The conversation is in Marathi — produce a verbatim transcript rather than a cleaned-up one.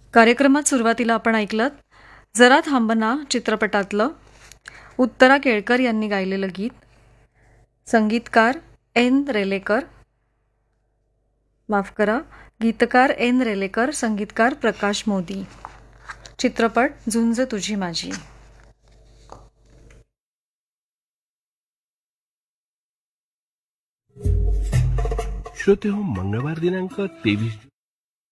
कार्यक्रमात सुरुवातीला आपण ऐकलं जरा थांबना चित्रपटातलं उत्तरा केळकर यांनी गायलेलं गीत. संगीतकार एन रेलेकर, माफ करा, गीतकार एन रेलेकर, संगीतकार प्रकाश मोदी. चित्रपट झुंज तुझी माझी. श्रोते हो, मंगळवार दिनांक तेवीस